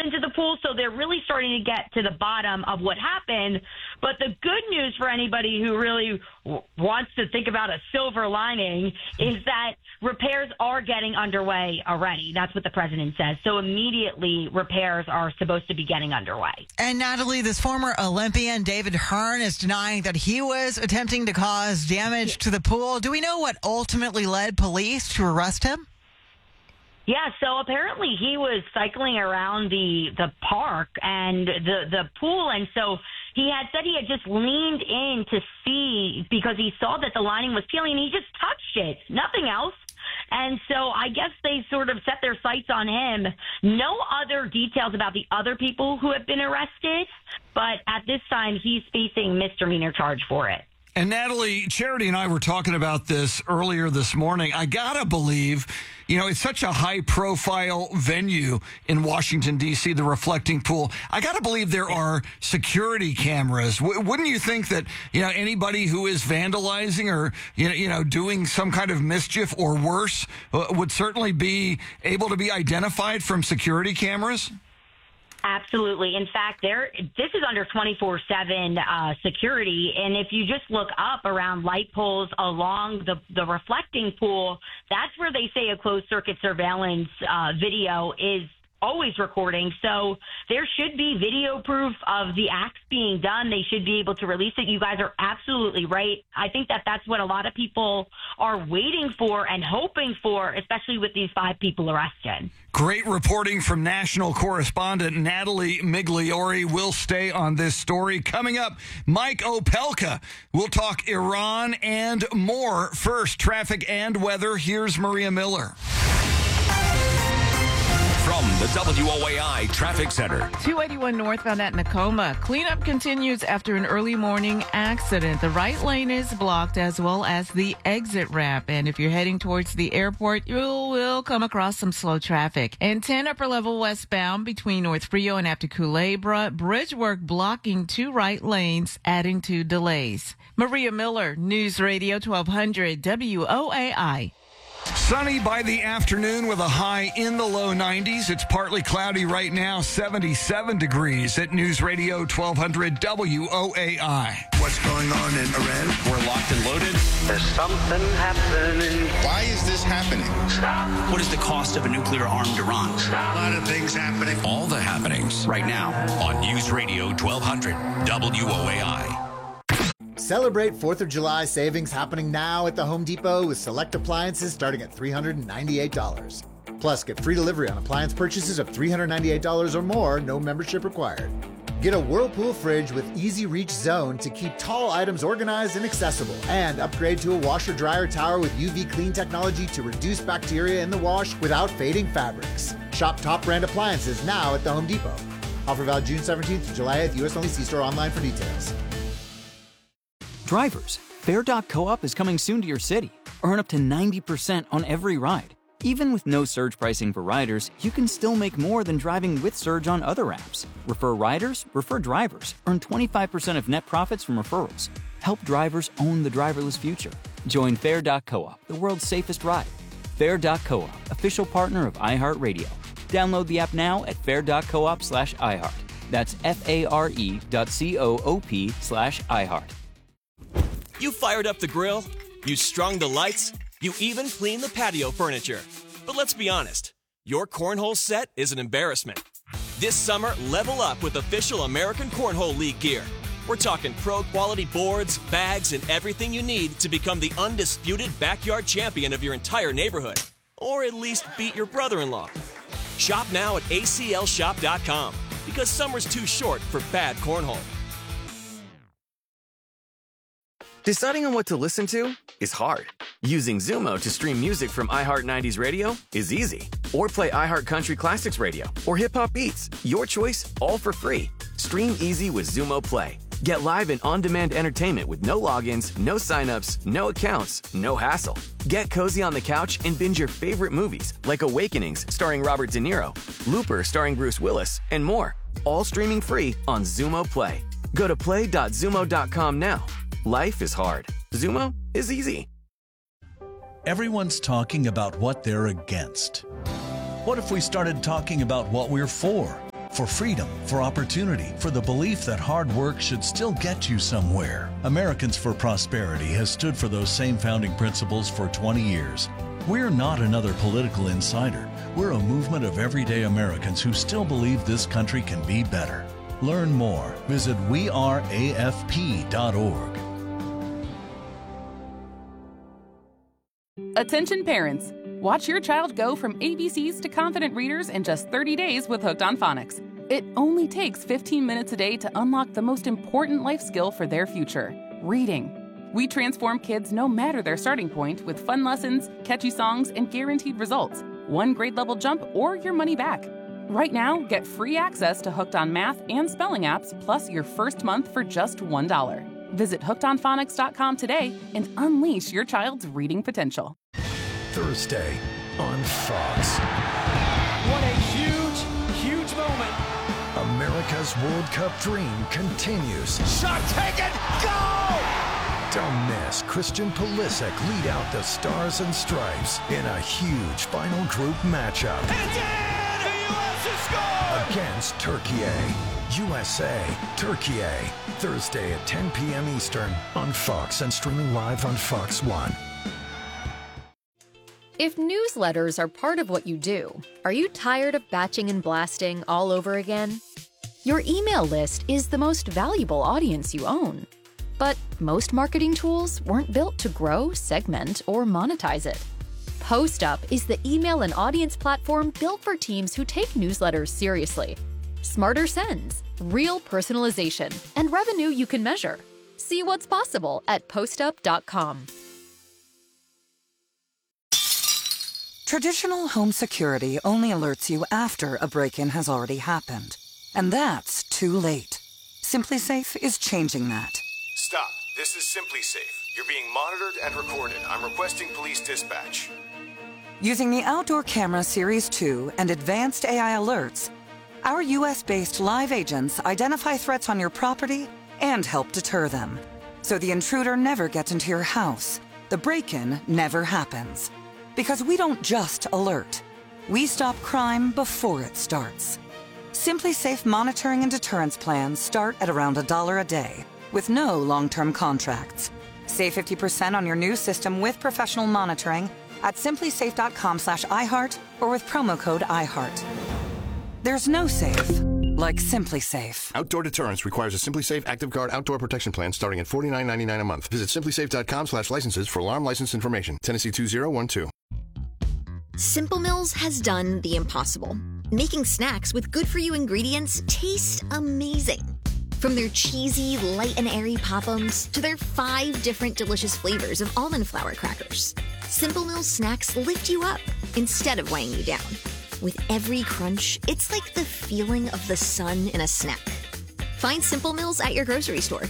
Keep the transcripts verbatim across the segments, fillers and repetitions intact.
into the pool. So they're really starting to get to the bottom of what happened. But the good news for anybody who really w- wants to think about a silver lining is that repairs are getting underway already. That's what the president says. So immediately repairs are supposed to be getting underway. And Natalie, this former Olympian David Hearn is denying that he was attempting to cause damage to the pool. Do we know what ultimately led police to arrest him? Yeah, so apparently he was cycling around the the park and the, the pool, and so he had said he had just leaned in to see because he saw that the lining was peeling, and he just touched it, nothing else. And so I guess they sort of set their sights on him. No other details about the other people who have been arrested, but at this time he's facing misdemeanor charge for it. And Natalie, Charity and I were talking about this earlier this morning. I gotta believe, you know, it's such a high-profile venue in Washington, D C, the Reflecting Pool. I gotta believe there are security cameras. W- wouldn't you think that, you know, anybody who is vandalizing or, you know, you know, doing some kind of mischief or worse uh, would certainly be able to be identified from security cameras? Absolutely. In fact, there this is under twenty-four seven uh, security. And if you just look up around light poles along the, the reflecting pool, that's where they say a closed circuit surveillance uh, video is always recording. So there should be video proof of the acts being done. They should be able to release it. You guys are absolutely right. I think that that's what a lot of people are waiting for and hoping for, especially with these five people arrested. Great reporting from national correspondent Natalie Migliori. We'll stay on this story. Coming up, Mike Opelka. We'll talk Iran and more. First, traffic and weather. Here's Maria Miller. From the W O A I Traffic Center. two eighty-one northbound at Nakoma. Cleanup continues after an early morning accident. The right lane is blocked as well as the exit ramp. And if you're heading towards the airport, you will come across some slow traffic. And ten upper level westbound between North Frio and after Culebra. Bridge work blocking two right lanes, adding to delays. Maria Miller, News Radio twelve hundred W O A I. Sunny by the afternoon with a high in the low nineties. It's partly cloudy right now, seventy-seven degrees at News Radio twelve hundred W O A I. What's going on in Iran? We're locked and loaded. There's something happening. Why is this happening? Stop. What is the cost of a nuclear-armed Iran? Stop. A lot of things happening. All the happenings Right now. on News Radio twelve hundred W O A I. Celebrate fourth of July savings happening now at the Home Depot with select appliances starting at three hundred ninety-eight dollars. Plus, get free delivery on appliance purchases of three hundred ninety-eight dollars or more, no membership required. Get a Whirlpool fridge with Easy Reach Zone to keep tall items organized and accessible. And upgrade to a washer-dryer tower with U V clean technology to reduce bacteria in the wash without fading fabrics. Shop top brand appliances now at the Home Depot. Offer valid June seventeenth to July eighth, U S only. See store online for details. Drivers, Fare dot coop is coming soon to your city. Earn up to ninety percent on every ride. Even with no surge pricing for riders, you can still make more than driving with Surge on other apps. Refer riders, refer drivers. Earn twenty-five percent of net profits from referrals. Help drivers own the driverless future. Join Fare dot coop, the world's safest ride. Fare dot coop, official partner of iHeartRadio. Download the app now at fare dot coop slash iHeart. That's F-A-R-E dot C-O-O-P slash iHeart. You fired up the grill, you strung the lights, you even cleaned the patio furniture. But let's be honest, your cornhole set is an embarrassment. This summer, level up with official American Cornhole League gear. We're talking pro-quality boards, bags, and everything you need to become the undisputed backyard champion of your entire neighborhood. Or at least beat your brother-in-law. Shop now at A C L shop dot com, because summer's too short for bad cornhole. Deciding on what to listen to is hard. Using Zumo to stream music from iHeart nineties Radio is easy. Or play iHeart Country Classics Radio or Hip Hop Beats. Your choice, all for free. Stream easy with Zumo Play. Get live and on-demand entertainment with no logins, no signups, no accounts, no hassle. Get cozy on the couch and binge your favorite movies like Awakenings starring Robert De Niro, Looper starring Bruce Willis, and more. All streaming free on Zumo Play. Go to play dot zumo dot com now. Life is hard. Zumo is easy. Everyone's talking about what they're against. What if we started talking about what we're for? for freedom, for opportunity, for the belief that hard work should still get you somewhere. Americans for Prosperity has stood for those same founding principles for twenty years. We're not another political insider. We're a movement of everyday Americans who still believe this country can be better. Learn more. Visit we are A F P dot org. Attention parents. Watch your child go from A B Cs to confident readers in just thirty days with Hooked on Phonics. It only takes fifteen minutes a day to unlock the most important life skill for their future, reading. We transform kids no matter their starting point with fun lessons, catchy songs, and guaranteed results. One grade level jump or your money back. Right now, get free access to Hooked on Math and Spelling apps, plus your first month for just one dollar. Visit hooked on phonics dot com today and unleash your child's reading potential. Thursday on Fox. What a huge, huge moment. America's World Cup dream continues. Shot taken, go! Don't miss Christian Pulisic lead out the Stars and Stripes in a huge final group matchup. And again, the U S has scored! Against Turkey. U S A, Turkey. Thursday at ten p.m. Eastern on Fox and streaming live on Fox One. If newsletters are part of what you do, are you tired of batching and blasting all over again? Your email list is the most valuable audience you own. But most marketing tools weren't built to grow, segment, or monetize it. PostUp is the email and audience platform built for teams who take newsletters seriously. Smarter sends, real personalization, and revenue you can measure. See what's possible at postup dot com. Traditional home security only alerts you after a break-in has already happened. And that's too late. SimpliSafe is changing that. Stop. This is SimpliSafe. You're being monitored and recorded. I'm requesting police dispatch. Using the Outdoor Camera Series two and advanced A I alerts, our U S-based live agents identify threats on your property and help deter them. So the intruder never gets into your house. The break-in never happens. Because we don't just alert. We stop crime before it starts. SimpliSafe monitoring and deterrence plans start at around a dollar a day, with no long-term contracts. Save fifty percent on your new system with professional monitoring at simplisafe dot com slash iHeart or with promo code iHeart. There's no safe like SimpliSafe. Outdoor deterrence requires a SimpliSafe Active Guard outdoor protection plan starting at forty-nine ninety-nine a month. Visit simplisafe dot com slash licenses for alarm license information. Tennessee two zero one two. Simple Mills has done the impossible, making snacks with good-for-you ingredients taste amazing. From their cheesy, light and airy Pop-Ums to their five different delicious flavors of almond flour crackers, Simple Mills snacks lift you up instead of weighing you down. With every crunch, it's like the feeling of the sun in a snack. Find Simple Mills at your grocery store.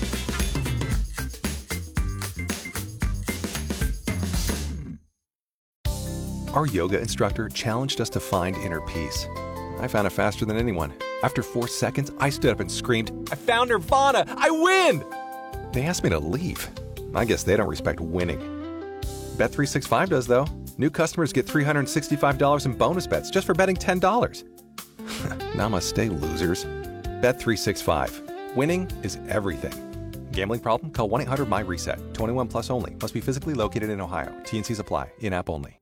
Our yoga instructor challenged us to find inner peace. I found it faster than anyone. After four seconds, I stood up and screamed, "I found Nirvana! I win!" They asked me to leave. I guess they don't respect winning. Bet three sixty-five does, though. New customers get three hundred sixty-five dollars in bonus bets just for betting ten dollars. Namaste, losers. Bet three sixty-five. Winning is everything. Gambling problem? Call one eight hundred my reset. twenty-one plus only. Must be physically located in Ohio. T and Cs apply. In-app only.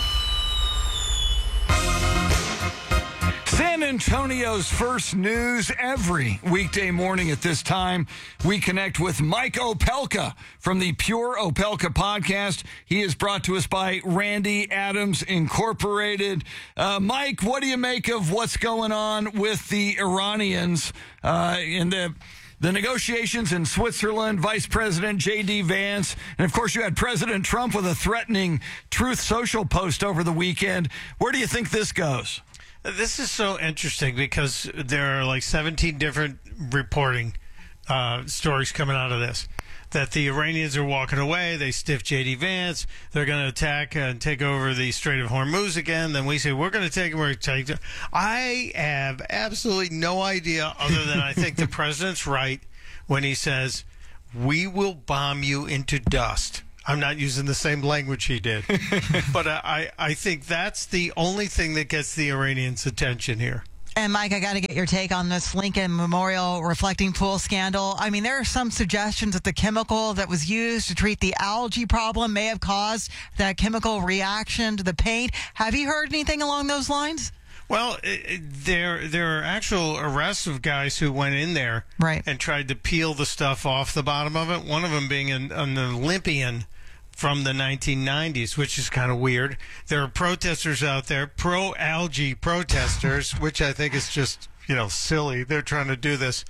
San Antonio's first news every weekday morning at this time. We connect with Mike Opelka from the Pure Opelka podcast. He is brought to us by Randy Adams Incorporated. Uh, Mike, what do you make of what's going on with the Iranians uh, in the the negotiations in Switzerland? Vice President J D Vance, and of course you had President Trump with a threatening Truth Social post over the weekend. Where do you think this goes? This is so interesting because there are like seventeen different reporting uh, stories coming out of this. That the Iranians are walking away, they stiff J D Vance, they're going to attack and take over the Strait of Hormuz again. Then we say, we're going to take them, we're going to take them. I have absolutely no idea other than I think the president's right when he says, we will bomb you into dust. I'm not using the same language he did. But I, I think that's the only thing that gets the Iranians' attention here. And Mike, I got to get your take on this Lincoln Memorial reflecting pool scandal. I mean, there are some suggestions that the chemical that was used to treat the algae problem may have caused that chemical reaction to the paint. Have you heard anything along those lines? Well, it, there there are actual arrests of guys who went in there right. and tried to peel the stuff off the bottom of it. One of them being an, an Olympian from the nineteen nineties, which is kind of weird. There are protesters out there, pro-algae protesters, which I think is just, you know, silly. They're trying to do this.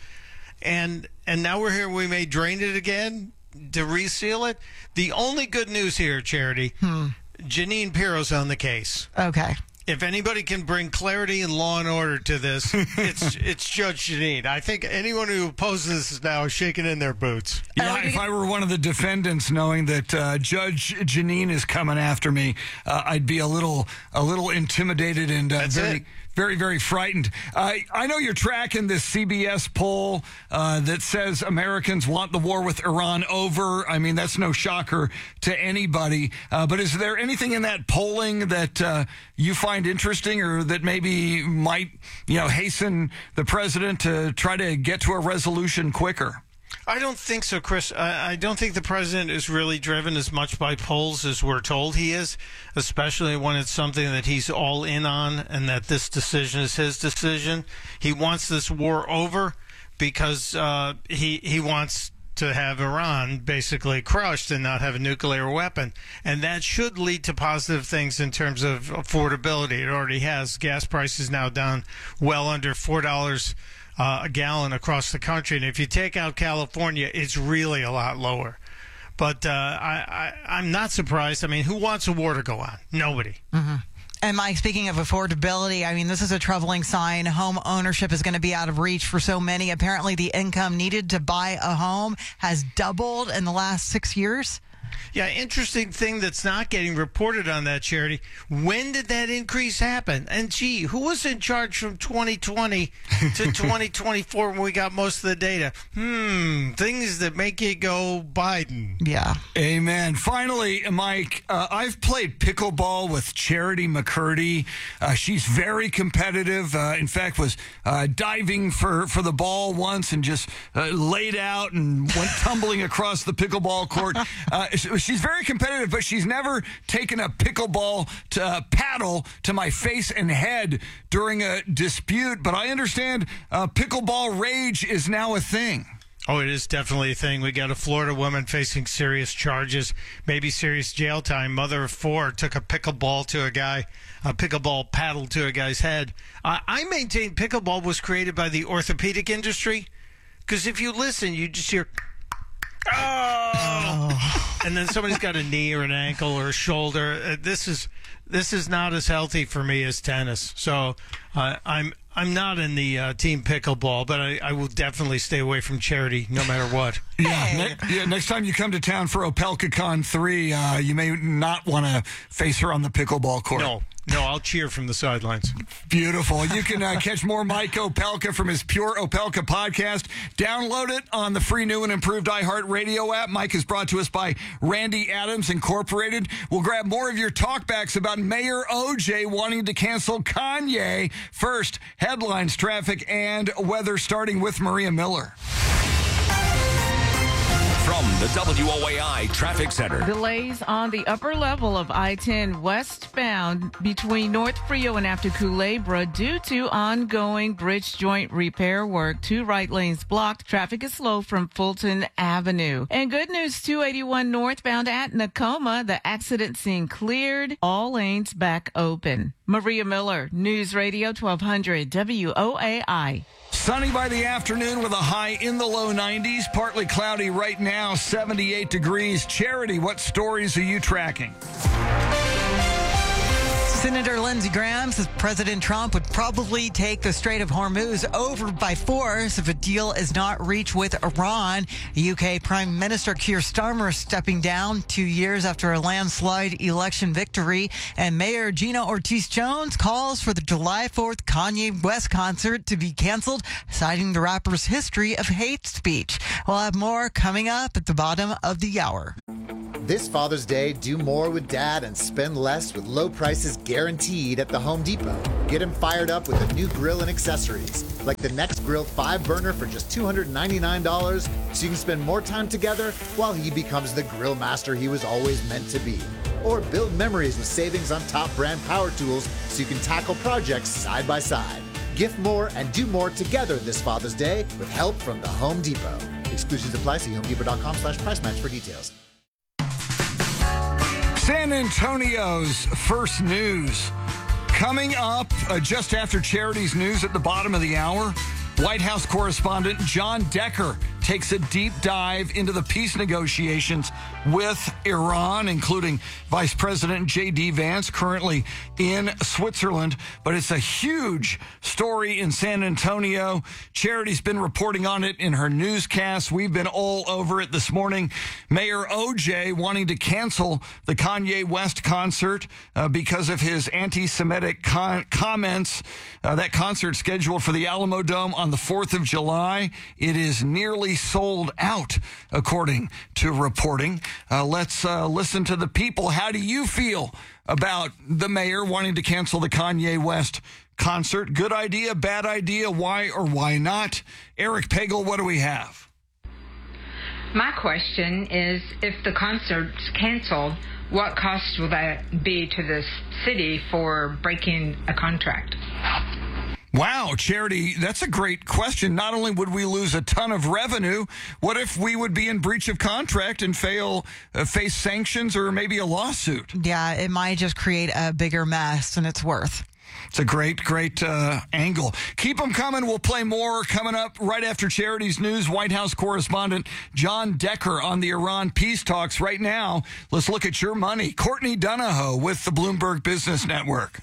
And and now we're here, we may drain it again to reseal it. The only good news here, Charity, hmm. Jeanine Pirro's on the case. Okay. If anybody can bring clarity and law and order to this, it's it's Judge Jeanine. I think anyone who opposes this now is shaking in their boots. Yeah, if I were one of the defendants, knowing that uh, Judge Jeanine is coming after me, uh, I'd be a little a little intimidated and uh, very. it. Very, very frightened. Uh, I know you're tracking this C B S poll uh, that says Americans want the war with Iran over. I mean, that's no shocker to anybody. Uh, but is there anything in that polling that uh, you find interesting or that maybe might, you know, hasten the president to try to get to a resolution quicker? I don't think so, Chris. I, I don't think the president is really driven as much by polls as we're told he is, especially when it's something that he's all in on and that this decision is his decision. He wants this war over because uh, he he wants to have Iran basically crushed and not have a nuclear weapon. And that should lead to positive things in terms of affordability. It already has. Gas prices now down well under four dollars Uh, a gallon across the country, and if you take out California, it's really a lot lower. But uh, I, I, I'm not surprised. I mean, who wants a war to go on? Nobody. Mm-hmm. And Mike, speaking of affordability, I mean, this is a troubling sign. Home ownership is going to be out of reach for so many. Apparently, the income needed to buy a home has doubled in the last six years. Yeah, interesting thing that's not getting reported on that, Charity. When did that increase happen? And, gee, who was in charge from twenty twenty to twenty twenty-four when we got most of the data? Hmm, things that make you go Biden. Yeah. Amen. Finally, Mike, uh, I've played pickleball with Charity McCurdy. Uh, she's very competitive. Uh, in fact, was uh, diving for, for the ball once and just uh, laid out and went tumbling across the pickleball court. Uh, She's very competitive, but she's never taken a pickleball to, uh, paddle to my face and head during a dispute. But I understand uh, pickleball rage is now a thing. Oh, it is definitely a thing. We got a Florida woman facing serious charges, maybe serious jail time. Mother of four took a pickleball to a guy, a pickleball paddle to a guy's head. Uh, I maintain pickleball was created by the orthopedic industry because if you listen, you just hear... Oh. And then somebody's got a knee or an ankle or a shoulder. Uh, this is this is not as healthy for me as tennis. So uh, I'm I'm not in the uh, team pickleball, but I, I will definitely stay away from Charity no matter what. Yeah, ne- yeah. Next time you come to town for OpelkaCon three, uh, you may not want to face her on the pickleball court. No. No, I'll cheer from the sidelines. Beautiful. You can uh, catch more Mike Opelka from his Pure Opelka podcast. Download it on the free new and improved iHeartRadio app. Mike is brought to us by Randy Adams Incorporated. We'll grab more of your talkbacks about Mayor O J wanting to cancel Kanye. First, headlines, traffic, and weather, starting with Maria Miller. From the W O A I Traffic Center. Delays on the upper level of I ten westbound between North Frio and after Culebra due to ongoing bridge joint repair work. Two right lanes blocked. Traffic is slow from Fulton Avenue. And good news, two eighty-one northbound at Nakoma. The accident scene cleared. All lanes back open. Maria Miller, News Radio twelve hundred W O A I. Sunny by the afternoon with a high in the low nineties. Partly cloudy right now, seventy-eight degrees. Charity, what stories are you tracking? Senator Lindsey Graham says President Trump would probably take the Strait of Hormuz over by force if a deal is not reached with Iran. U K Prime Minister Keir Starmer stepping down two years after a landslide election victory. And Mayor Gina Ortiz-Jones calls for the July fourth Kanye West concert to be canceled, citing the rapper's history of hate speech. We'll have more coming up at the bottom of the hour. This Father's Day, do more with Dad and spend less with low prices guaranteed at the Home Depot. Get him fired up with a new grill and accessories, like the NextGrill five burner for just two hundred ninety-nine dollars, so you can spend more time together while he becomes the grill master he was always meant to be. Or build memories with savings on top brand power tools so you can tackle projects side by side. Gift more and do more together this Father's Day with help from the Home Depot. Exclusions apply. See homedepot.com slash price match for details. San Antonio's first news. Coming up uh, just after Charity's news at the bottom of the hour, White House correspondent John Decker takes a deep dive into the peace negotiations with Iran, including Vice President J D Vance, currently in Switzerland. But it's a huge story in San Antonio. Charity's been reporting on it in her newscast. We've been all over it this morning. Mayor O J wanting to cancel the Kanye West concert uh, because of his anti-Semitic con- comments. Uh, that concert scheduled for the Alamo Dome on the fourth of July. It is nearly sold out, according to reporting. Uh, let's uh, listen to the people. How do you feel about the mayor wanting to cancel the Kanye West concert? Good idea, bad idea, why or why not? Eric Pagel, what do we have? My question is, if the concert's canceled, what cost will that be to the city for breaking a contract? Wow, Charity, that's a great question. Not only would we lose a ton of revenue, what if we would be in breach of contract and fail, uh, face sanctions or maybe a lawsuit? Yeah, it might just create a bigger mess than it's worth. It's a great, great uh, angle. Keep them coming. We'll play more coming up right after Charity's news. White House correspondent John Decker on the Iran peace talks. Right now, let's look at your money. Courtney Donahoe with the Bloomberg Business Network.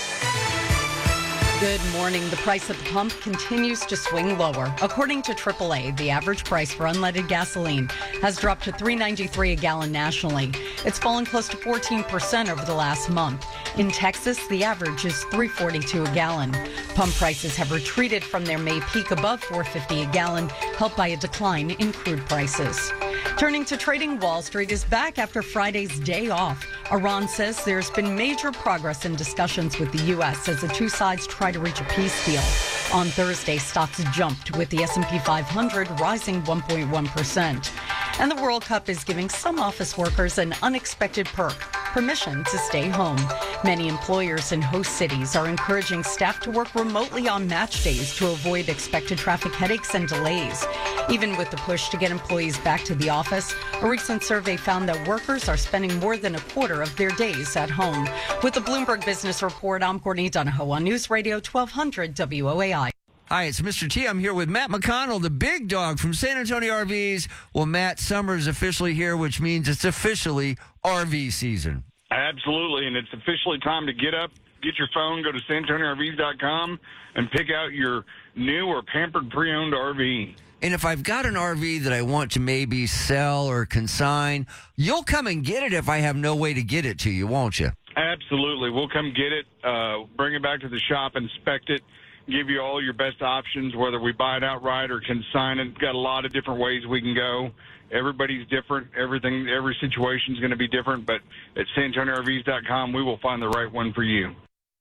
Good morning. The price at the pump continues to swing lower. According to triple A, the average price for unleaded gasoline has dropped to three dollars and ninety-three cents a gallon nationally. It's fallen close to fourteen percent over the last month. In Texas, the average is three dollars and forty-two cents a gallon. Pump prices have retreated from their May peak above four dollars and fifty cents a gallon, helped by a decline in crude prices. Turning to trading, Wall Street is back after Friday's day off. Iran says there's been major progress in discussions with the U S as the two sides try to reach a peace deal. On Thursday, stocks jumped, with the S and P five hundred rising one point one percent. And the World Cup is giving some office workers an unexpected perk: permission to stay home. Many employers in host cities are encouraging staff to work remotely on match days to avoid expected traffic headaches and delays. Even with the push to get employees back to the office, a recent survey found that workers are spending more than a quarter of their days at home. With the Bloomberg Business Report, I'm Courtney Donahoe on News Radio twelve hundred W O A I. Hi, it's Mister T. I'm here with Matt McConnell, the big dog from San Antonio R Vs. Well, Matt, summer is officially here, which means it's officially R V season. Absolutely, and it's officially time to get up, get your phone, go to san antonio r vs dot com, and pick out your new or pampered pre-owned R V. And if I've got an R V that I want to maybe sell or consign, you'll come and get it if I have no way to get it to you, won't you? Absolutely. We'll come get it, uh, bring it back to the shop, inspect it, give you all your best options, whether we buy it outright or consign it. Got a lot of different ways we can go. Everybody's different. Everything, every situation is going to be different, but at san antonio r vs dot com, we will find the right one for you.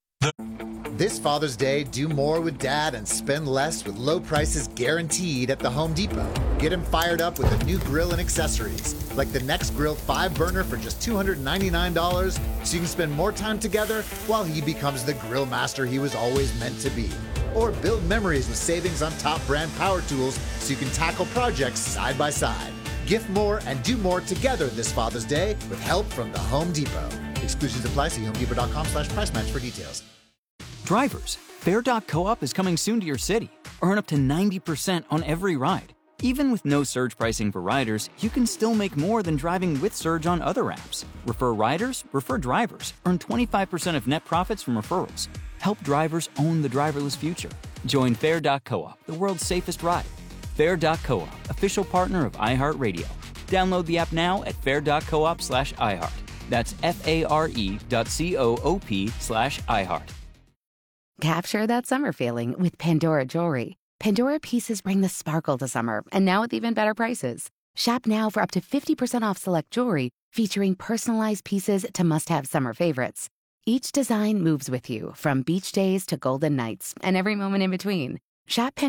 This Father's Day, do more with Dad and spend less with low prices guaranteed at the Home Depot. Get him fired up with a new grill and accessories, like the NextGrill five burner for just two hundred ninety-nine dollars, so you can spend more time together while he becomes the grill master he was always meant to be. Or build memories with savings on top brand power tools so you can tackle projects side by side. Gift more and do more together this Father's Day with help from the Home Depot. Exclusions apply. See homedepot.com slash price match for details. Drivers, Fair dot co-op is coming soon to your city. Earn up to ninety percent on every ride. Even with no surge pricing for riders, you can still make more than driving with Surge on other apps. Refer riders, refer drivers. Earn twenty-five percent of net profits from referrals. Help drivers own the driverless future. Join Fair dot co-op, the world's safest ride. Fair dot co-op, official partner of iHeartRadio. Download the app now at fair dot coop slash iHeart. That's F-A-R-E dot C-O-O-P slash iHeart. Capture that summer feeling with Pandora Jewelry. Pandora pieces bring the sparkle to summer, and now with even better prices. Shop now for up to fifty percent off select jewelry featuring personalized pieces to must-have summer favorites. Each design moves with you, from beach days to golden nights and every moment in between. Shop Pandora